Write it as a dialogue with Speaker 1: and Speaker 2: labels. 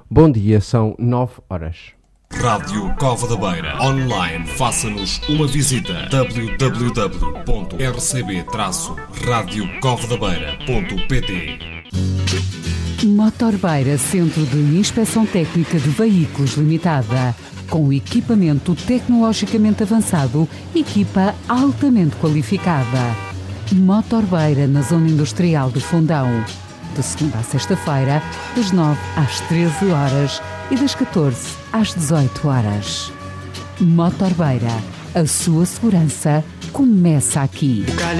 Speaker 1: Bom dia, são 9 horas.
Speaker 2: Rádio Cova da Beira. Online. Faça-nos uma visita. www.rcb-radiocovadabeira.pt.
Speaker 3: Motorbeira, Centro de Inspeção Técnica de Veículos Limitada. Com equipamento tecnologicamente avançado, equipa altamente qualificada. Motorbeira, na Zona Industrial de Fundão. De segunda a sexta-feira, das 9 às 13 horas e das 14 às 18 horas. Motorbeira, a sua segurança começa aqui.